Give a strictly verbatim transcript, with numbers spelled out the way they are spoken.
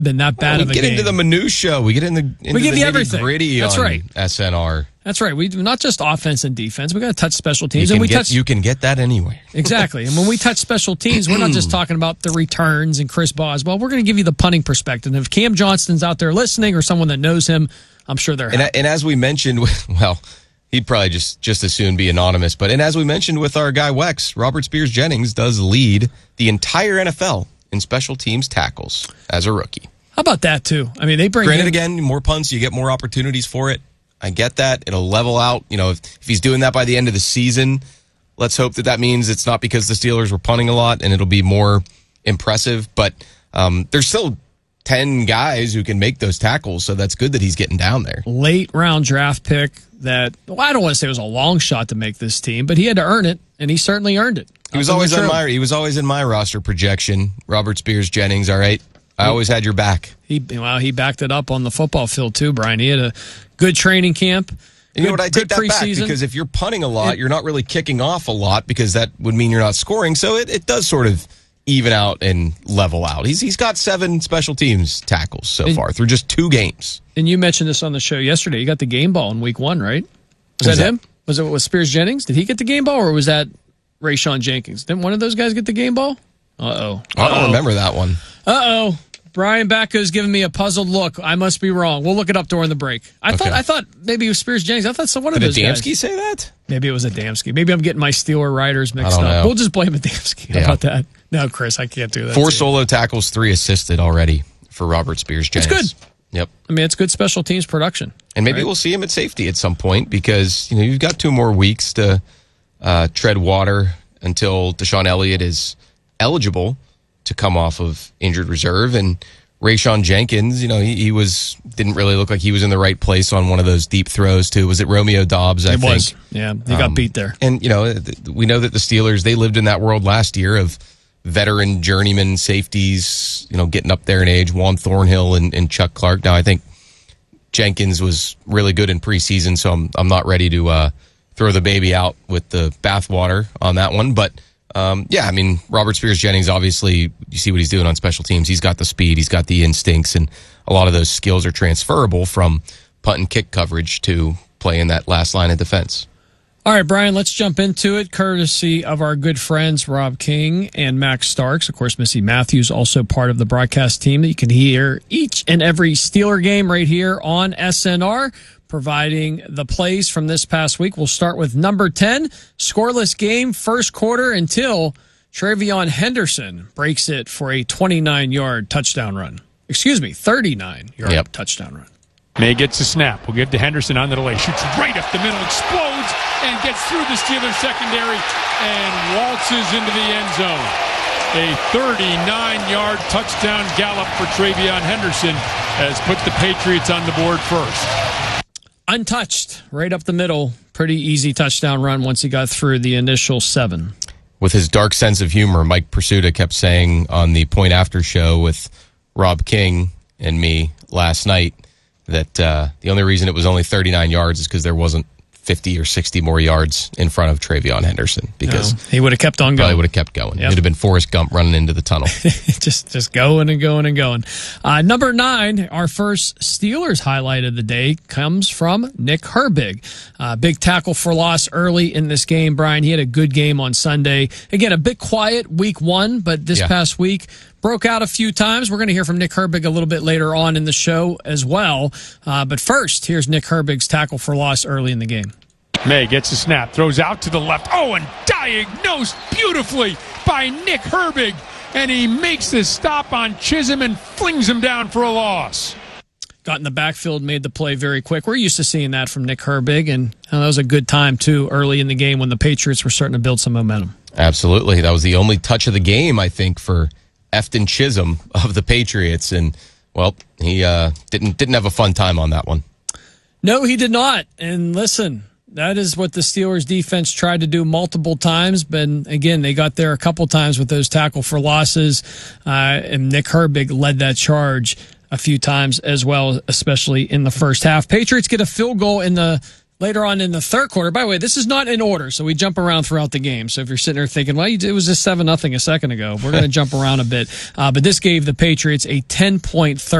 been that bad well, of a game. We get into the minutia. We get in the into we give the you everything. Gritty That's on right. S N R. That's right. We do not just offense and defense. We got to touch special teams, You and can, we get, touch. you can get that anywhere. Exactly. And when we touch special teams, we're not just talking about the returns and Chris Boswell. We're going to give you the punting perspective. And if Cam Johnston's out there listening, or someone that knows him, I'm sure they're. And, and as we mentioned, well, he'd probably just just as soon be anonymous. But and as we mentioned with our guy Wex, Robert Spears Jennings does lead the entire N F L in special teams tackles as a rookie. How about that too? I mean, they bring. Granted, him- again, more punts, you get more opportunities for it. I get that. It'll level out. You know, if, if he's doing that by the end of the season, let's hope that that means it's not because the Steelers were punting a lot and it'll be more impressive. But um, there's still ten guys who can make those tackles, so that's good that he's getting down there. Late round draft pick that, well, I don't want to say it was a long shot to make this team, but he had to earn it, and he certainly earned it. He was always on my he was always in my roster projection. Robert Spears Jennings, all right. I always had your back. He well, he backed it up on the football field too, Brian. He had a good training camp. And good, you know what? I take that back preseason. because if you're punting a lot, you're not really kicking off a lot because that would mean you're not scoring. So it, it does sort of even out and level out. He's he's got seven special teams tackles so and, far through just two games. And you mentioned this on the show yesterday. You got the game ball in week one, right? Was, was that, that him? Was it was Spears Jennings? Did he get the game ball, or was that Rayshawn Jenkins? Didn't one of those guys get the game ball? Uh oh. I don't remember that one. Uh oh. Brian Backo's giving me a puzzled look. I must be wrong. We'll look it up during the break. I okay. thought I thought maybe it was Spears Jennings. I thought some one of Did those Adamski guys. say that? Maybe it was Adamski. Maybe I'm getting my Steeler riders mixed I don't up. know. We'll just blame Adamski. How Yeah. about that? No, Chris, I can't do that. Four solo tackles, three assisted already for Robert Spears Jennings. That's good. Yep. I mean, it's good special teams production. And maybe right? we'll see him at safety at some point because you know you've got two more weeks to uh, tread water until Deshaun Elliott is eligible to come off of injured reserve. And Rayshawn Jenkins, you know, he, he was didn't really look like he was in the right place on one of those deep throws too. Was it Romeo Dobbs? I it think. was. Yeah, he got Um, beat there. And you know, th- we know that the Steelers they lived in that world last year of veteran journeyman safeties, you know, getting up there in age. Juan Thornhill and, and Chuck Clark. Now I think Jenkins was really good in preseason, so I'm I'm not ready to uh, throw the baby out with the bathwater on that one. But um, yeah, I mean, Robert Spears Jennings, obviously, you see what he's doing on special teams. He's got the speed, he's got the instincts, and a lot of those skills are transferable from punt and kick coverage to play in that last line of defense. All right, Brian, let's jump into it, courtesy of our good friends Rob King and Max Starks. Of course, Missy Matthews, also part of the broadcast team that you can hear each and every Steeler game right here on S N R, providing the plays from this past week. We'll start with number ten, scoreless game, first quarter until Travion Henderson breaks it for a twenty-nine-yard touchdown run. Excuse me, thirty-nine-yard Yep. touchdown run. May gets a snap. We'll give to Henderson on the delay. Shoots right up the middle, explodes, and gets through the Steelers secondary and waltzes into the end zone. A thirty-nine-yard touchdown gallop for Travion Henderson has put the Patriots on the board first. Untouched, right up the middle. Pretty easy touchdown run once he got through the initial seven. With his dark sense of humor, Mike Pursuta kept saying on the Point After show with Rob King and me last night that uh, the only reason it was only thirty-nine yards is because there wasn't fifty or sixty more yards in front of Travion Henderson because No, he would have kept on probably going. would have kept going. Yep. It'd have been Forrest Gump running into the tunnel. just just going and going and going. Uh, number nine, our first Steelers highlight of the day comes from Nick Herbig. Uh, big tackle for loss early in this game, Brian. He had a good game on Sunday. Again, a bit quiet week one, but this Yeah. past week broke out a few times. We're going to hear from Nick Herbig a little bit later on in the show as well. Uh, but first, here's Nick Herbig's tackle for loss early in the game. May gets a snap, throws out to the left. Oh, and diagnosed beautifully by Nick Herbig. And he makes this stop on Chisholm and flings him down for a loss. Got in the backfield, made the play very quick. We're used to seeing that from Nick Herbig, and uh, that was a good time, too, early in the game when the Patriots were starting to build some momentum. Absolutely. That was the only touch of the game, I think, for Efton Chisholm of the Patriots. And, well, he uh, didn't didn't have a fun time on that one. No, he did not. And listen, that is what the Steelers defense tried to do multiple times. But again, they got there a couple times with those tackle for losses. Uh, and Nick Herbig led that charge a few times as well, especially in the first half. Patriots get a field goal in the Later on in the third quarter, by the way, this is not in order, so we jump around throughout the game. So if you're sitting there thinking, well, it was just seven nothing a second ago, we're going to jump around a bit. Uh, but this gave the Patriots a ten-point third.